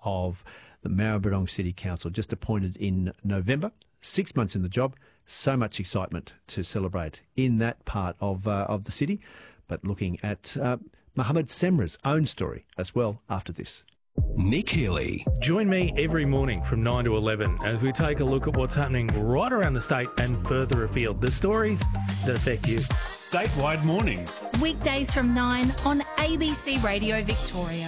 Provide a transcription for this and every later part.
of the Maribyrnong City Council, just appointed in November. 6 months in the job, so much excitement to celebrate in that part of the city. But looking at Mohammed Semra's own story as well after this. Nick Healy. Join me every morning from 9 to 11 as we take a look at what's happening right around the state and further afield. The stories that affect you. Statewide mornings. Weekdays from 9 on ABC Radio Victoria.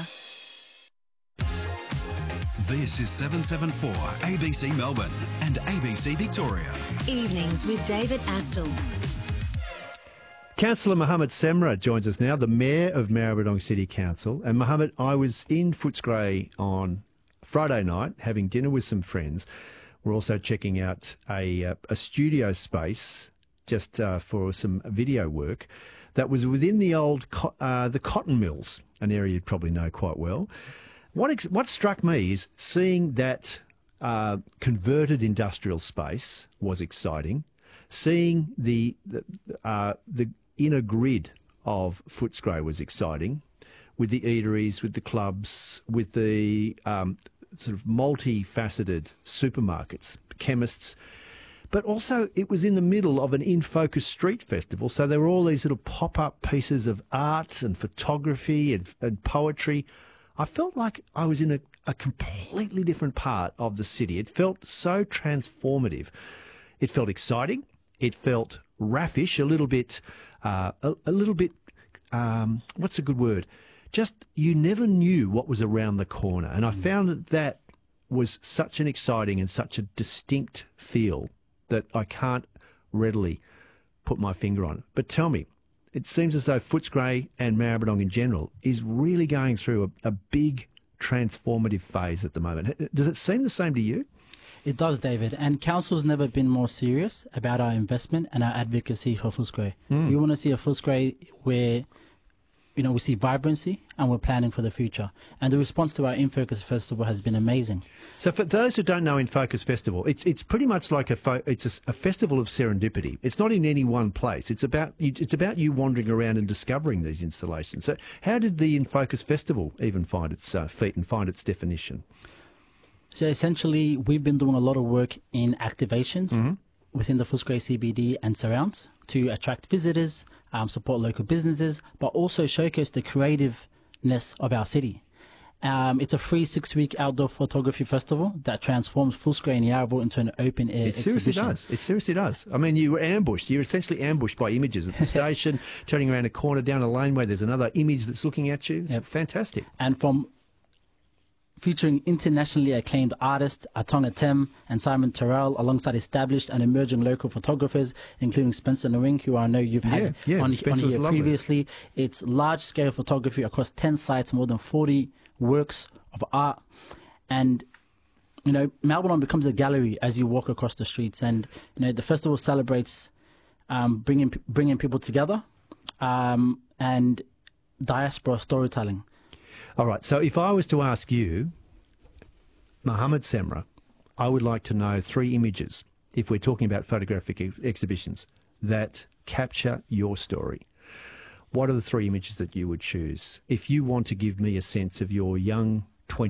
This is 774 ABC Melbourne and ABC Victoria. Evenings with David Astle. Councillor Mohammed Semra joins us now, the Mayor of Maribyrnong City Council. And Mohammed, I was in Footscray on Friday night having dinner with some friends. We're also checking out a studio space just for some video work that was within the old the cotton mills, an area you'd probably know quite well. What struck me is seeing that converted industrial space was exciting. Seeing the inner grid of Footscray was exciting, with the eateries, with the clubs, with the sort of multifaceted supermarkets, chemists. But also it was in the middle of an In Focus street festival, so there were all these little pop-up pieces of art and photography and poetry. I felt like I was in a completely different part of the city. It felt so transformative. It felt exciting. It felt raffish, a little bit, what's a good word? Just, you never knew what was around the corner. And I found that was such an exciting and such a distinct feel that I can't readily put my finger on. But tell me, it seems as though Footscray and Maribyrnong in general is really going through a big transformative phase at the moment. Does it seem the same to you? It does, David. And Council's never been more serious about our investment and our advocacy for Footscray. We want to see a Footscray where, we see vibrancy and we're planning for the future. And the response to our In Focus Festival has been amazing. So for those who don't know In Focus Festival, it's pretty much like a festival of serendipity. It's not in any one place. It's about you wandering around and discovering these installations. So how did the In Focus Festival even find its feet and find its definition? So essentially, we've been doing a lot of work in activations within the Footscray CBD and surrounds to attract visitors, support local businesses, but also showcase the creativeness of our city. It's a free 6-week outdoor photography festival that transforms Footscray and Yarraville into an open-air exhibition. It seriously does. I mean, you were ambushed. You're essentially ambushed by images at the station, turning around a corner down a laneway, there's another image that's looking at you. It's fantastic. And from featuring internationally acclaimed artists Atonga Tem and Simon Terrell, alongside established and emerging local photographers, including Spencer Nwing, who I know you've had on here previously. It's large-scale photography across 10 sites, more than 40 works of art. And, Maribyrnong becomes a gallery as you walk across the streets. And, the festival celebrates bringing people together and diaspora storytelling. All right, so if I was to ask you, Mohammed Semra, I would like to know 3 images, if we're talking about photographic exhibitions, that capture your story. What are the 3 images that you would choose? If you want to give me a sense of your young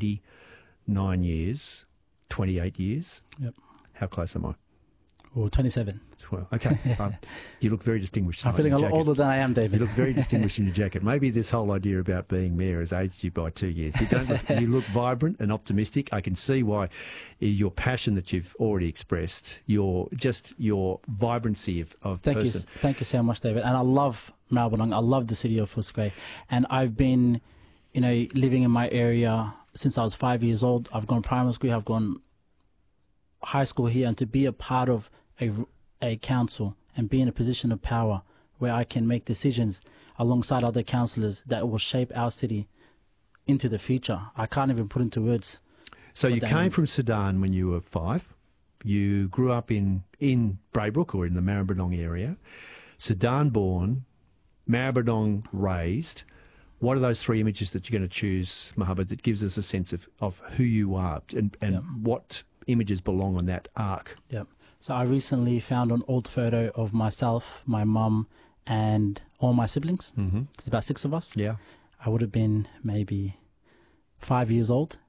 29 years, 28 years, how close am I? Or 27. Well, okay. You look very distinguished. I'm feeling a lot older than I am, David. You look very distinguished in your jacket. Maybe this whole idea about being mayor has aged you by 2 years. You look vibrant and optimistic. I can see why your passion that you've already expressed, your vibrancy of person. Thank you so much, David. And I love Maribyrnong. I love the city of Footscray. And I've been, living in my area since I was 5 years old. I've gone primary school. I've gone high school here. And to be a part of a council and be in a position of power where I can make decisions alongside other councillors that will shape our city into the future. I can't even put into words. So you came from Sudan when you were 5. You grew up in Braybrook or in the Maribyrnong area. Sudan born, Maribyrnong raised. What are those 3 images that you're going to choose, Mohammed, that gives us a sense of who you are and what images belong on that arc? Yep. So I recently found an old photo of myself, my mum, and all my siblings. There's about 6 of us. Yeah. I would have been maybe 5 years old.